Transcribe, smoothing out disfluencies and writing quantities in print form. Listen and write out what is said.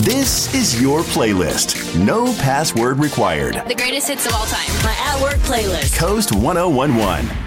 This is your playlist. No password required. The greatest hits of all time. My at-work playlist. Coast 1011.